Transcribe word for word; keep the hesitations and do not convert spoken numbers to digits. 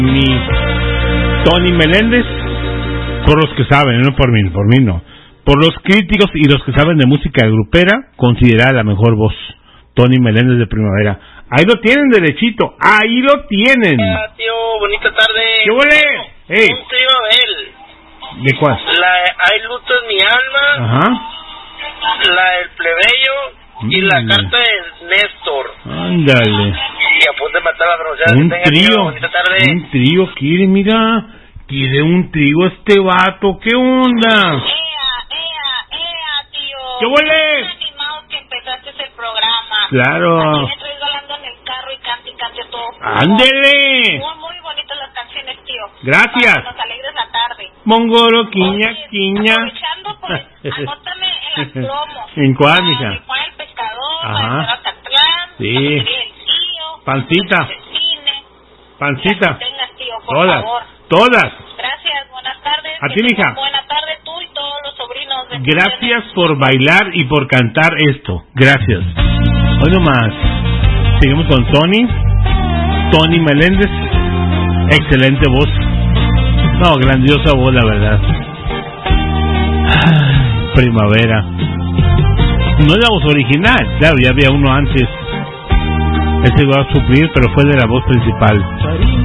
Mi Tony Meléndez, por los que saben, no por mí, por mí no. Por los críticos y los que saben de música grupera, considerada la mejor voz. Tony Meléndez de Primavera. Ahí lo tienen derechito, ahí lo tienen. Hola, tío, bonita tarde. ¿Qué huele? Hey. Un tío Abel. ¿De cuál? La Hay luto en mi alma. Ajá. La del plebeyo y mm. la carta de Néstor. Ándale. Y a punto de matar a la pronunciación. Un Tenga, trío. tío, bonita tarde. Un trío quiere, mira. Quiere un trío este vato. ¿Qué onda? Ea, ea, ea, tío. ¿Qué huele? Muy animado que empezaste el programa. Claro. Aquí me traes hablando en el carro y cante y cante todo. ¡Ándele! Muy, muy bonitas las canciones, tío. Gracias. Para que nos alegres la tarde. Mongoro, quiña, Oye, quiña. Aprovechando, pues, anótame en las promos. ¿En cuál, mija? De Juan el Pescador, Ajá. la de Atatlán, Sí. la del tío. Pancita. El cine. Pancita. Las que tengas, tío, por Todas. favor. Todas. Gracias, buenas tardes. A Que ti, mija. tengas Buena tarde tú y todos los sobrinos. Gracias por bailar y por cantar esto. Gracias. Hoy nomás. Seguimos con Tony. Tony Meléndez. Excelente voz. No, grandiosa voz, la verdad. Primavera. No es la voz original. Claro, ya había uno antes. Ese iba a suplir, pero fue de la voz principal.